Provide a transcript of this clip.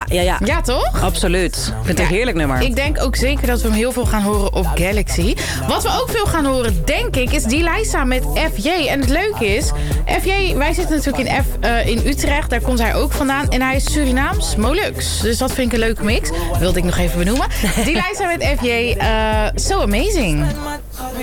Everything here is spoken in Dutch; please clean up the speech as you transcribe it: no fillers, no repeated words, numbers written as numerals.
Ja, toch? Absoluut. Ik vind het een heerlijk nummer. Ik denk ook zeker dat we hem heel veel gaan horen op Galaxy. Wat we ook veel gaan horen, denk ik, is Deliza met FJ. En het leuke is, FJ, wij zitten natuurlijk in Utrecht. Daar komt hij ook vandaan. En hij is Surinaams Molux. Dus dat vind ik een leuke mix. Wilde ik nog even benoemen. Deliza met FJ, So Amazing.